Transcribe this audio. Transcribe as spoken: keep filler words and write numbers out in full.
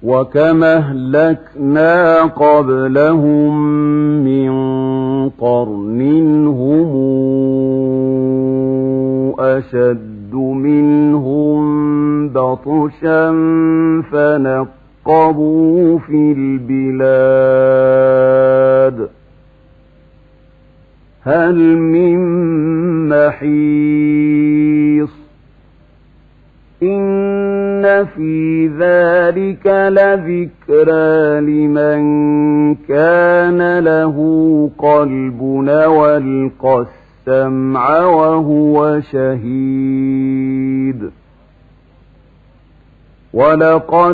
وكم أهلكنا قبلهم من قرن هم أشد منهم بطشا فنقبوا في البلاد هل من محيص إن في ذلك لذكرى لمن كان له قلب والقى السمع وهو شهيد ولقد